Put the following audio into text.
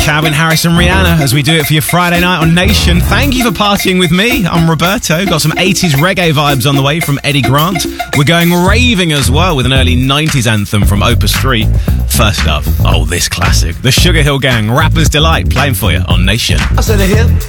Calvin Harris and Rihanna as we do it for your Friday night on Nation. Thank you for partying with me. I'm Roberto. Got some 80s reggae vibes on the way from Eddie Grant. We're going raving as well with an early 90s anthem from Opus 3. First up, this classic. The Sugar Hill Gang, Rapper's Delight, playing for you on Nation. I said a hip